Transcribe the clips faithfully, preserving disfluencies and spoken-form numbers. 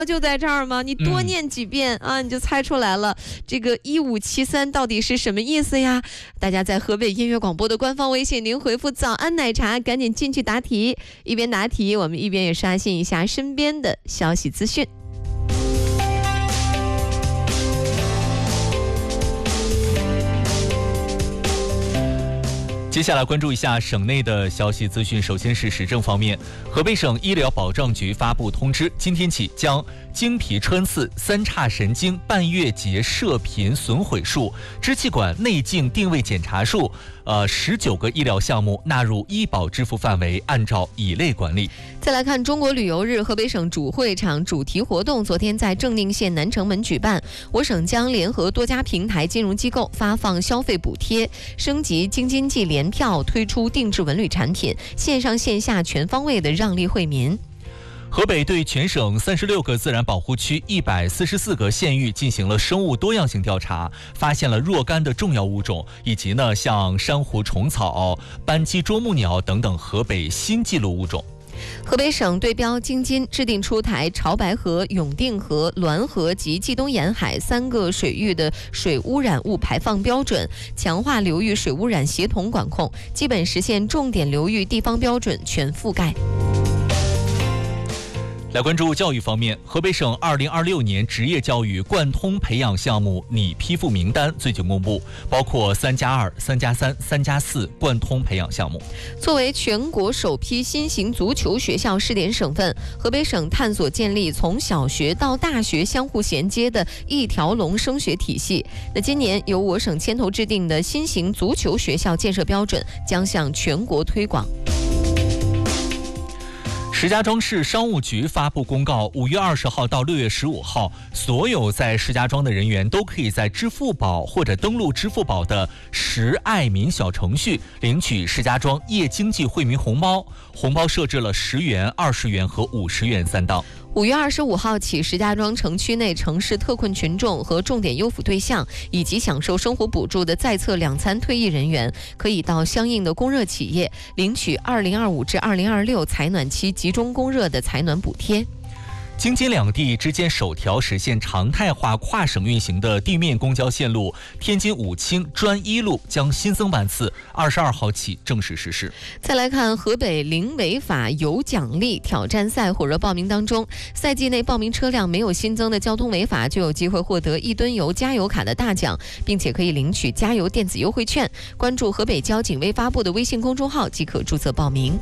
就在这儿吗？你多念几遍、嗯、啊，你就猜出来了。这个一五七三到底是什么意思呀？大家在河北音乐广播的官方微信，您回复早安奶茶，赶紧进去答题。一边答题，我们一边也刷新一下身边的消息资讯。 接下来关注一下省内的消息资讯。首先是时政方面，河北省医疗保障局发布通知，今天起将经皮穿刺、三叉神经半月节射频损毁术、支气管内镜定位检查术，呃，十九个医疗项目纳入医保支付范围，按照乙类管理。 再来看中国旅游日，河北省主会场主题活动昨天在正定县南城门举办。我省将联合多家平台金融机构发放消费补贴，升级京津冀联票，推出定制文旅产品，线上线下全方位的让利惠民。 河北对全省三十六个自然保护区、一百四十四个县域进行了生物多样性调查，发现了若干的重要物种，以及呢像珊瑚虫草、斑鸡啄木鸟等等河北新纪录物种。 河北省对标京津制定出台潮白河、永定河、滦河及冀东沿海三个水域的水污染物排放标准，强化流域水污染协同管控，基本实现重点流域地方标准全覆盖。 来关注教育方面，河北省二零二六年职业教育贯通培养项目拟批复名单最近公布，包括三加二、三加三、三加四贯通培养项目。 作为全国首批新型足球学校试点省份，河北省探索建立从小学到大学相互衔接的一条龙升学体系。那今年由我省牵头制定的新型足球学校建设标准将向全国推广。 石家庄市商务局发布公告，五月二十号到六月十五号，所有在石家庄的人员都可以在支付宝或者登录支付宝的石爱民小程序领取石家庄夜经济惠民红包，红包设置了十元、二十元和五十元三档。 五月二十五号起，石家庄城区内城市特困群众和重点优抚对象以及享受生活补助的在册两餐退役人员，可以到相应的供热企业领取二零二五至二零二六采暖期集中供热的采暖补贴。 京津两地之间首条实现常态化跨省运行的地面公交线路天津武清专一路将新增班次，二十二号起正式实施。 再来看河北零违法有奖励挑战赛火热报名当中，赛季内报名车辆没有新增的交通违法就有机会获得一吨油加油卡的大奖，并且可以领取加油电子优惠券。关注河北交警微发布的微信公众号即可注册报名。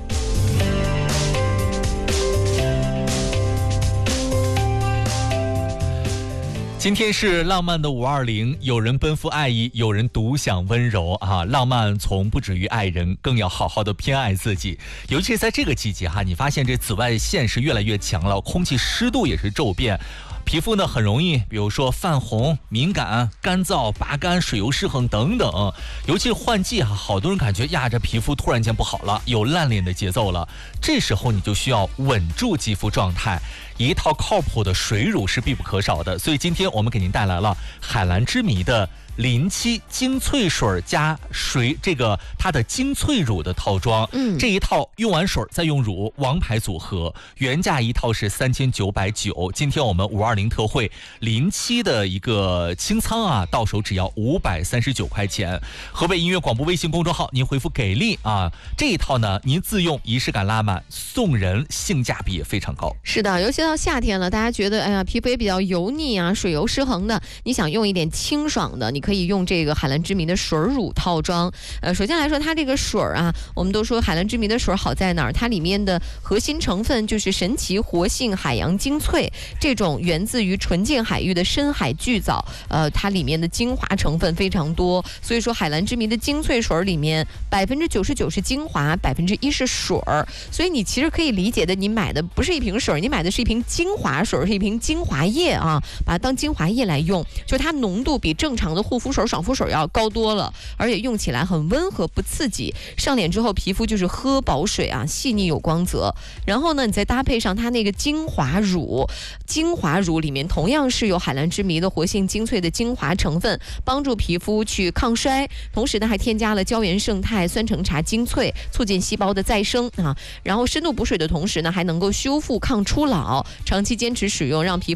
今天是浪漫的五二零，有人奔赴爱意，有人独享温柔啊！浪漫从不止于爱人，更要好好的偏爱自己。尤其是在这个季节哈，你发现这紫外线是越来越强了，空气湿度也是骤变，皮肤呢很容易，比如说泛红、敏感、干燥、拔干、水油失衡等等。尤其是换季哈，好多人感觉呀，这皮肤突然间不好了，有烂脸的节奏了。这时候你就需要稳住肌肤状态。一套靠谱的水乳是必不可少的，所以今天我们给您带来了海蓝之谜的临期精粹水加水，这个它的精粹乳的套装，嗯，这一套用完水再用乳，王牌组合，原价一套是三千九百九，今天我们五二零特惠临期的一个清仓啊，到手只要五百三十九块钱。河北音乐广播微信公众号，您回复给力啊，这一套呢，您自用仪式感拉满，送人性价比也非常高。 是的，尤其到夏天了，大家觉得哎呀皮肤也比较油腻啊，水油失衡的，你想用一点清爽的，你可以用这个海蓝之谜的水乳套装。呃，首先来说，它这个水啊，我们都说海蓝之谜的水好在哪儿？它里面的核心成分就是神奇活性海洋精粹，这种源自于纯净海域的深海巨藻，呃，它里面的精华成分非常多，所以说海蓝之谜的精粹水里面百分之九十九是精华，百分之一是水儿，所以你其实可以理解的，你买的不是一瓶水，你买的是一瓶精华水，是一瓶精华液啊，把它当精华液来用，就是它浓度比正常的护肤水、爽肤水要高多了，而且用起来很温和不刺激，上脸之后皮肤就是喝饱水啊，细腻有光泽。然后呢，你再搭配上它那个精华乳，精华乳里面同样是有海蓝之谜的活性精粹的精华成分，帮助皮肤去抗衰，同时呢还添加了胶原胜肽、酸橙茶精粹，促进细胞的再生啊。然后深度补水的同时呢，还能够修复抗初老，长期坚持使用，让皮肤